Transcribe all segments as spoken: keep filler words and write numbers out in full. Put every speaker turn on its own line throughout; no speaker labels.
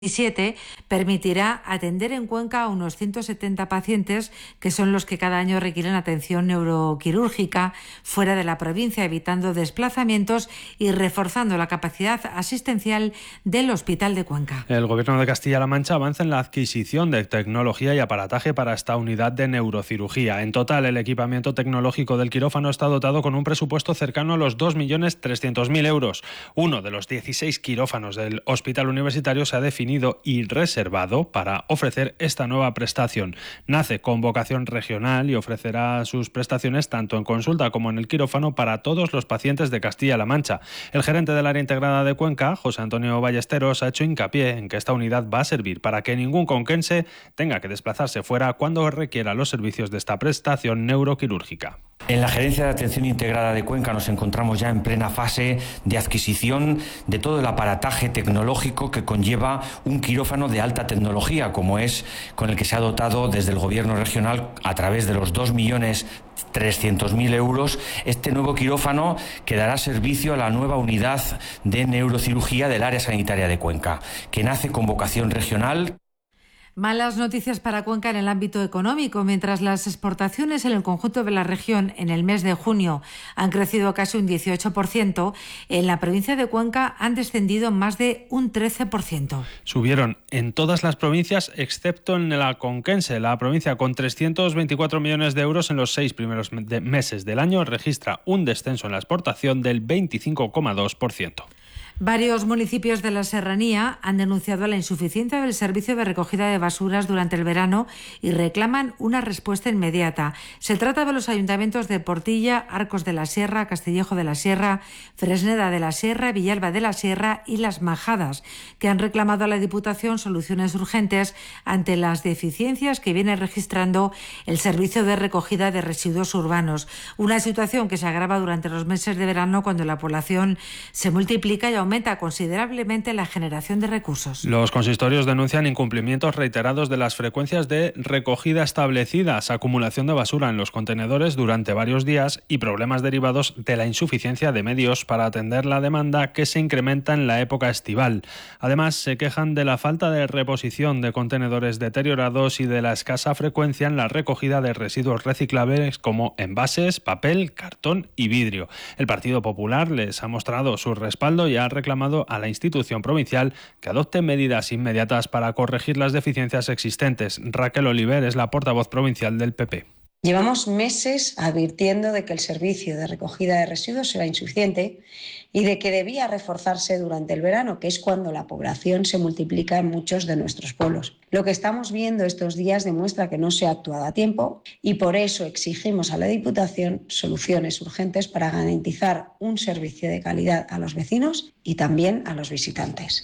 veintisiete permitirá atender en Cuenca a unos ciento setenta pacientes, que son los que cada año requieren atención neuroquirúrgica fuera de la provincia, evitando desplazamientos y reforzando la capacidad asistencial del Hospital de Cuenca.
El Gobierno de Castilla-La Mancha avanza en la adquisición de tecnología y aparataje para esta unidad de neurocirugía. En total, el equipamiento tecnológico del quirófano está dotado con un presupuesto cercano a los dos millones trescientos mil euros. Uno de los dieciséis quirófanos del Hospital Universitario se ha definido y reservado para ofrecer esta nueva prestación. Nace con vocación regional y ofrecerá sus prestaciones tanto en consulta como en el quirófano para todos los pacientes de Castilla-La Mancha. El gerente del área integrada de Cuenca, José Antonio Ballesteros, ha hecho hincapié en que esta unidad va a servir para que ningún conquense tenga que desplazarse fuera cuando requiera los servicios de esta prestación neuroquirúrgica.
En la Gerencia de Atención Integrada de Cuenca nos encontramos ya en plena fase de adquisición de todo el aparataje tecnológico que conlleva un quirófano de alta tecnología, como es con el que se ha dotado desde el Gobierno regional a través de los dos millones trescientos mil euros, este nuevo quirófano que dará servicio a la nueva unidad de neurocirugía del área sanitaria de Cuenca, que nace con vocación regional.
Malas noticias para Cuenca en el ámbito económico. Mientras las exportaciones en el conjunto de la región en el mes de junio han crecido casi un dieciocho por ciento, en la provincia de Cuenca han descendido más de un trece por ciento.
Subieron en todas las provincias excepto en la conquense. La provincia, con trescientos veinticuatro millones de euros en los seis primeros meses del año, registra un descenso en la exportación del veinticinco coma dos por ciento.
Varios municipios de la Serranía han denunciado la insuficiencia del servicio de recogida de basuras durante el verano y reclaman una respuesta inmediata. Se trata de los ayuntamientos de Portilla, Arcos de la Sierra, Castillejo de la Sierra, Fresneda de la Sierra, Villalba de la Sierra y Las Majadas, que han reclamado a la Diputación soluciones urgentes ante las deficiencias que viene registrando el servicio de recogida de residuos urbanos. Una situación que se agrava durante los meses de verano, cuando la población se multiplica y aumenta aumenta considerablemente la generación de recursos.
Los consistorios denuncian incumplimientos reiterados de las frecuencias de recogida establecidas, acumulación de basura en los contenedores durante varios días y problemas derivados de la insuficiencia de medios para atender la demanda que se incrementa en la época estival. Además, se quejan de la falta de reposición de contenedores deteriorados y de la escasa frecuencia en la recogida de residuos reciclables como envases, papel, cartón y vidrio. El Partido Popular les ha mostrado su respaldo y ha reclamado a la institución provincial que adopte medidas inmediatas para corregir las deficiencias existentes. Raquel Oliver es la portavoz provincial del P P.
Llevamos meses advirtiendo de que el servicio de recogida de residuos era insuficiente y de que debía reforzarse durante el verano, que es cuando la población se multiplica en muchos de nuestros pueblos. Lo que estamos viendo estos días demuestra que no se ha actuado a tiempo y por eso exigimos a la Diputación soluciones urgentes para garantizar un servicio de calidad a los vecinos y también a los visitantes.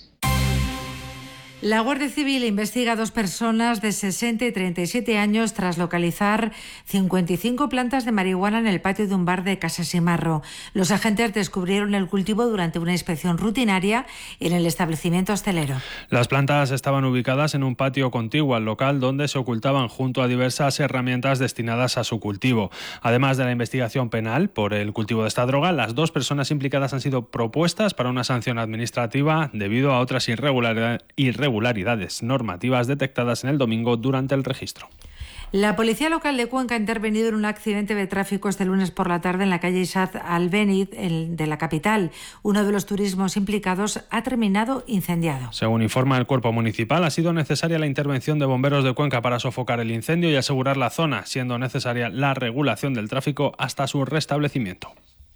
La Guardia Civil investiga a dos personas de sesenta y treinta y siete años tras localizar cincuenta y cinco plantas de marihuana en el patio de un bar de Casasimarro. Los agentes descubrieron el cultivo durante una inspección rutinaria en el establecimiento hostelero.
Las plantas estaban ubicadas en un patio contiguo al local, donde se ocultaban junto a diversas herramientas destinadas a su cultivo. Además de la investigación penal por el cultivo de esta droga, las dos personas implicadas han sido propuestas para una sanción administrativa debido a otras irregularidades irregularidades normativas detectadas en el domingo durante el registro.
La Policía Local de Cuenca ha intervenido en un accidente de tráfico este lunes por la tarde en la calle Isaac Albéniz de la capital. Uno de los turismos implicados ha terminado incendiado.
Según informa el Cuerpo Municipal, ha sido necesaria la intervención de bomberos de Cuenca para sofocar el incendio y asegurar la zona, siendo necesaria la regulación del tráfico hasta su restablecimiento.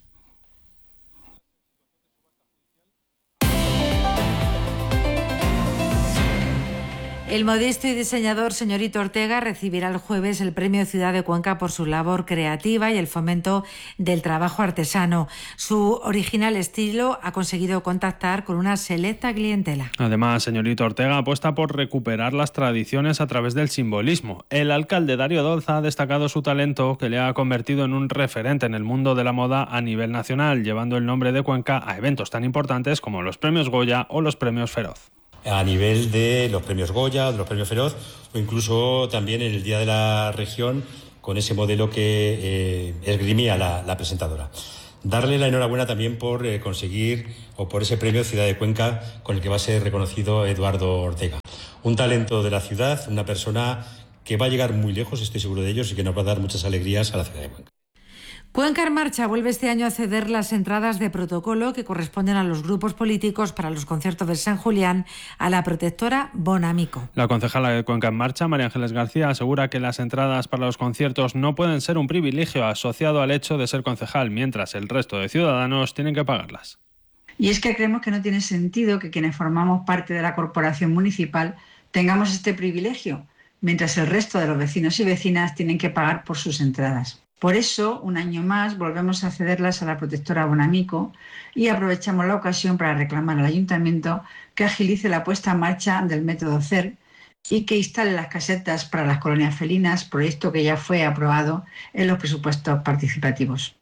El modisto y diseñador Señorito Ortega recibirá el jueves el Premio Ciudad de Cuenca por su labor creativa y el fomento del trabajo artesano. Su original estilo ha conseguido contactar con una selecta clientela.
Además, Señorito Ortega apuesta por recuperar las tradiciones a través del simbolismo. El alcalde Darío Dolza ha destacado su talento, que le ha convertido en un referente en el mundo de la moda a nivel nacional, llevando el nombre de Cuenca a eventos tan importantes como los Premios Goya o los Premios Feroz.
A nivel de los premios Goya, de los premios Feroz, o incluso también en el Día de la Región, con ese modelo que eh, esgrimía la, la presentadora. Darle la enhorabuena también por eh, conseguir o por ese premio Ciudad de Cuenca con el que va a ser reconocido Eduardo Ortega. Un talento de la ciudad, una persona que va a llegar muy lejos, estoy seguro de ello, y que nos va a dar muchas alegrías a la ciudad de Cuenca.
Cuenca en Marcha vuelve este año a ceder las entradas de protocolo que corresponden a los grupos políticos para los conciertos de San Julián a la protectora Bonamico.
La concejala de Cuenca en Marcha, María Ángeles García, asegura que las entradas para los conciertos no pueden ser un privilegio asociado al hecho de ser concejal, mientras el resto de ciudadanos tienen que pagarlas.
Y es que creemos que no tiene sentido que quienes formamos parte de la corporación municipal tengamos este privilegio, mientras el resto de los vecinos y vecinas tienen que pagar por sus entradas. Por eso, un año más, volvemos a cederlas a la protectora Bonamico y aprovechamos la ocasión para reclamar al Ayuntamiento que agilice la puesta en marcha del método C E R y que instale las casetas para las colonias felinas, proyecto que ya fue aprobado en los presupuestos participativos.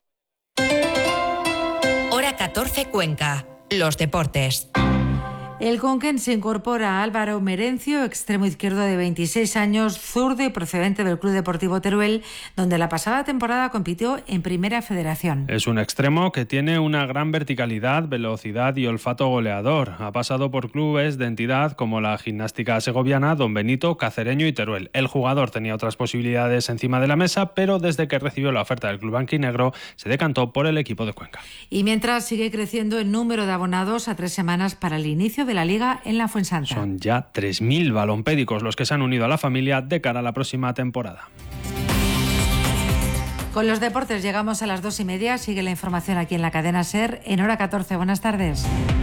Hora catorce Cuenca. Los deportes.
El conquense incorpora a Álvaro Merencio, extremo izquierdo de veintiséis años, zurdo y procedente del Club Deportivo Teruel, donde la pasada temporada compitió en Primera Federación.
Es un extremo que tiene una gran verticalidad, velocidad y olfato goleador. Ha pasado por clubes de entidad como la Gimnástica Segoviana, Don Benito, Cacereño y Teruel. El jugador tenía otras posibilidades encima de la mesa, pero desde que recibió la oferta del club blanquinegro se decantó por el equipo de Cuenca.
Y mientras sigue creciendo el número de abonados a tres semanas para el inicio de la Liga en la Fuensanta.
Son ya tres mil balompédicos los que se han unido a la familia de cara a la próxima temporada.
Con los deportes llegamos a las dos y media. Sigue la información aquí en la cadena SER en Hora catorce. Buenas tardes.